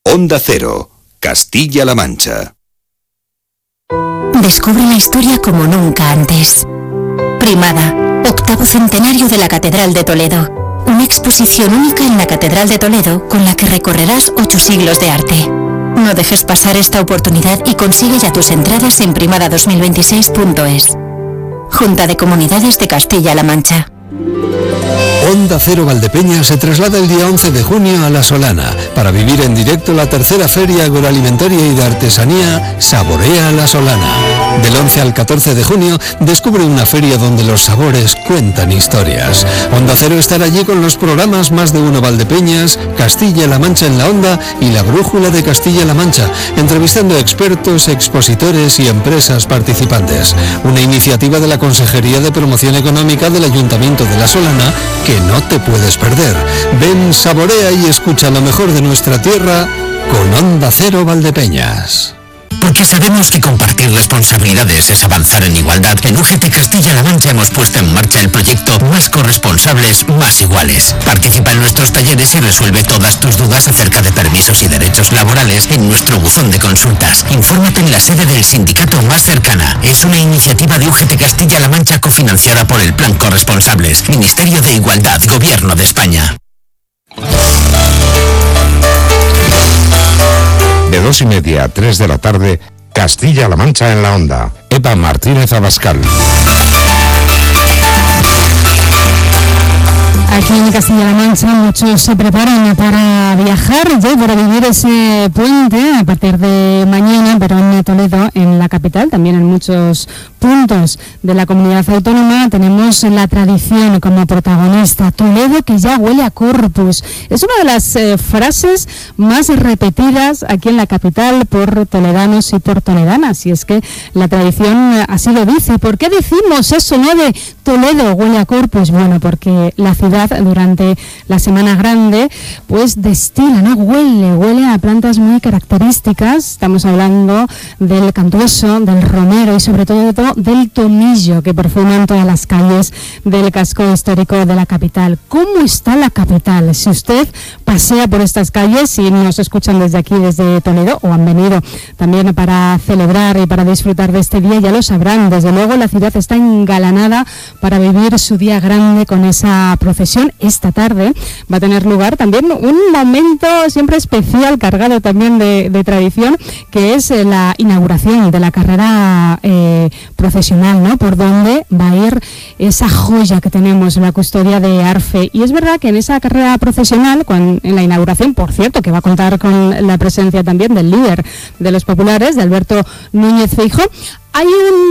Onda Cero, Castilla-La Mancha. Descubre la historia como nunca antes. Primada, 8º centenario de la Catedral de Toledo. Una exposición única en la Catedral de Toledo con la que recorrerás 8 siglos de arte. No dejes pasar esta oportunidad y consigue ya tus entradas en primada2026.es. Junta de Comunidades de Castilla-La Mancha. Onda Cero Valdepeñas se traslada el día 11 de junio a La Solana para vivir en directo la tercera Feria Agroalimentaria y de Artesanía Saborea La Solana. Del 11 al 14 de junio descubre una feria donde los sabores cuentan historias. Onda Cero estará allí con los programas Más de Uno Valdepeñas, Castilla-La Mancha en la Onda y La Brújula de Castilla-La Mancha, entrevistando a expertos, expositores y empresas participantes. Una iniciativa de la Consejería de Promoción Económica del Ayuntamiento de La Solana que no te puedes perder. Ven, saborea y escucha lo mejor de nuestra tierra con Onda Cero Valdepeñas. Porque sabemos que compartir responsabilidades es avanzar en igualdad. En UGT Castilla-La Mancha hemos puesto en marcha el proyecto Más Corresponsables, Más Iguales. Participa en nuestros talleres y resuelve todas tus dudas acerca de permisos y derechos laborales en nuestro buzón de consultas. Infórmate en la sede del sindicato más cercana. Es una iniciativa de UGT Castilla-La Mancha cofinanciada por el Plan Corresponsables, Ministerio de Igualdad, Gobierno de España. De 2:30 a 3 de la tarde, Castilla-La Mancha en la Onda. Eva Martínez Abascal. Aquí en Castilla-La Mancha muchos se preparan para viajar ya para vivir ese puente a partir de mañana, pero en Toledo, en la capital, también en muchos puntos de la comunidad autónoma tenemos la tradición como protagonista. Toledo que ya huele a Corpus. Es una de las frases más repetidas aquí en la capital por toledanos y por toledanas, y es que la tradición así lo dice. ¿Por qué decimos eso, no, de Toledo huele a Corpus? Bueno, porque la ciudad durante la Semana Grande pues destila, ¿no? Huele a plantas muy características. Estamos hablando del cantuoso, del romero y sobre todo del tomillo, que perfuman todas las calles del casco histórico de la capital. ¿Cómo está la capital? Si usted pasea por estas calles y nos escuchan desde aquí, desde Toledo, o han venido también para celebrar y para disfrutar de este día, ya lo sabrán. Desde luego la ciudad está engalanada para vivir su día grande con esa procesión. Esta tarde va a tener lugar también un momento siempre especial, cargado también de tradición, que es la inauguración de la carrera procesional, ¿no? Por donde va a ir esa joya que tenemos, la custodia de Arfe. Y es verdad que en esa carrera procesional, en la inauguración, por cierto, que va a contar con la presencia también del líder de los populares, de Alberto Núñez Feijóo, hay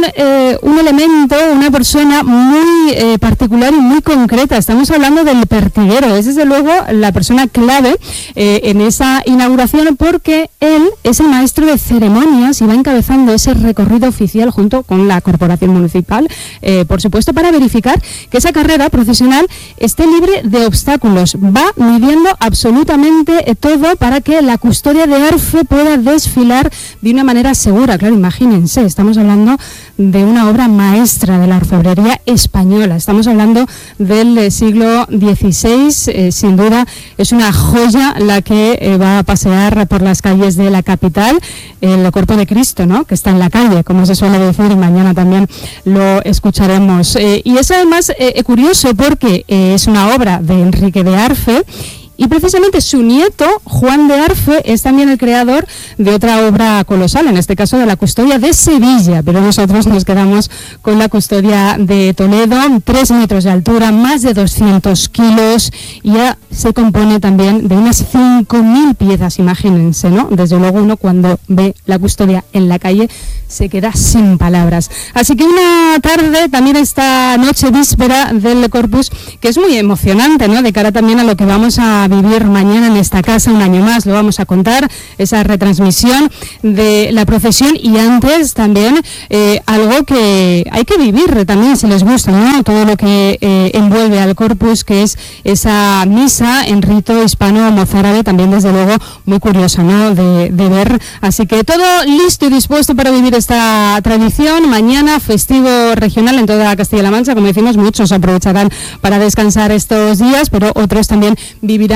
un elemento, una persona muy particular y muy concreta. Estamos hablando del pertiguero. Es desde luego la persona clave en esa inauguración, porque él es el maestro de ceremonias y va encabezando ese recorrido oficial junto con la corporación municipal, por supuesto, para verificar que esa carrera profesional esté libre de obstáculos. Va midiendo absolutamente todo para que la custodia de Arfe pueda desfilar de una manera segura. Claro, imagínense, estamos hablando de una obra maestra de la orfebrería española. Estamos hablando del siglo XVI, sin duda es una joya la que va a pasear por las calles de la capital, el Cuerpo de Cristo, ¿no?, que está en la calle, como se suele decir, y mañana también lo escucharemos. Y es además curioso porque es una obra de Enrique de Arfe, y precisamente su nieto, Juan de Arfe, es también el creador de otra obra colosal, en este caso de la custodia de Sevilla, pero nosotros nos quedamos con la custodia de Toledo, 3 metros de altura, más de 200 kilos, y ya se compone también de unas 5.000 piezas, imagínense, ¿no? Desde luego uno cuando ve la custodia en la calle se queda sin palabras. Así que una tarde, también esta noche víspera del Corpus, que es muy emocionante, ¿no?, de cara también a lo que vamos a vivir mañana en esta casa, un año más, lo vamos a contar, esa retransmisión de la procesión, y antes también algo que hay que vivir también, si les gusta, ¿no?, todo lo que envuelve al Corpus, que es esa misa en rito hispano-mozárabe, también desde luego muy curioso, ¿no?, de ver. Así que todo listo y dispuesto para vivir esta tradición. Mañana festivo regional en toda Castilla-La Mancha, como decimos, muchos aprovecharán para descansar estos días, pero otros también vivirán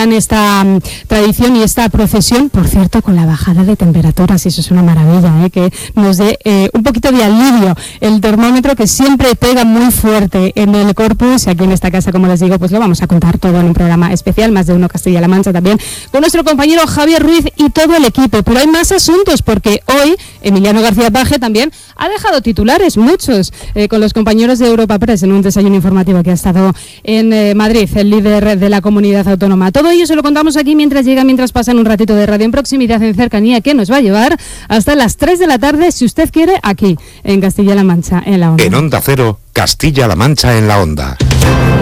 celebran esta tradición y esta procesión, por cierto, con la bajada de temperaturas, y eso es una maravilla, que nos dé un poquito de alivio. El termómetro que siempre pega muy fuerte en el Corpus, y aquí en esta casa, como les digo, pues lo vamos a contar todo en un programa especial, Más de Uno Castilla-La Mancha, también con nuestro compañero Javier Ruiz y todo el equipo. Pero hay más asuntos, porque hoy Emiliano García Paje también ha dejado titulares, muchos, con los compañeros de Europa Press en un desayuno informativo que ha estado en Madrid, el líder de la comunidad autónoma. Todo ello se lo contamos aquí mientras pasan un ratito de radio en proximidad, en cercanía, que nos va a llevar hasta las 3 de la tarde, si usted quiere, aquí en Castilla-La Mancha, en la Onda. En Onda Cero, Castilla-La Mancha en la Onda.